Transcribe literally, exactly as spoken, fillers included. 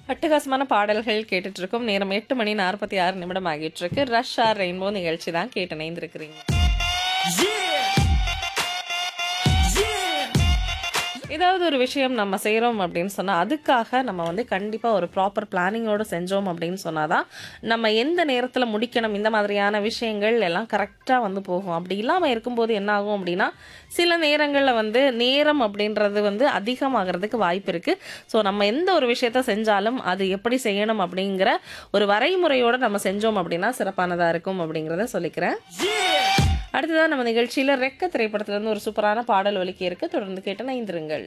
அட்டகாசமான பாடல்கள் கேட்டுட்டு இருக்கோம். நேரம் எட்டு மணி நாற்பத்தி ஆறு நிமிடம் ஆகிட்டு இருக்கு. ரஷ் ஆர் ரெயின்போ நிகழ்ச்சி தான் கேட்டு இணைந்திருக்கிறீங்க. ஏதாவது ஒரு விஷயம் நம்ம செய்கிறோம் அப்படின்னு சொன்னால் அதுக்காக நம்ம வந்து கண்டிப்பாக ஒரு ப்ராப்பர் பிளானிங்கோடு செஞ்சோம் அப்படின்னு சொன்னால் தான் நம்ம எந்த நேரத்தில் முடிக்கணும் இந்த மாதிரியான விஷயங்கள் எல்லாம் கரெக்டாக வந்து போகும். அப்படி இல்லாமல் இருக்கும்போது என்ன ஆகும் அப்படின்னா சில நேரங்களில் வந்து நேரம் அப்படின்றது வந்து அதிகமாகிறதுக்கு வாய்ப்பு இருக்குது. ஸோ நம்ம எந்த ஒரு விஷயத்த செஞ்சாலும் அது எப்படி செய்யணும் அப்படிங்கிற ஒரு வரைமுறையோடு நம்ம செஞ்சோம் அப்படின்னா சிறப்பானதாக இருக்கும் அப்படிங்கிறத சொல்லிக்கிறேன். அடுத்ததான் நம்ம நிகழ்ச்சியில் ரெக்க திரைப்படத்திலிருந்து ஒரு சூப்பரான பாடல் ஒலிக்க இருக்கு. தொடர்ந்து கேட்டு இணைந்திருங்கள்.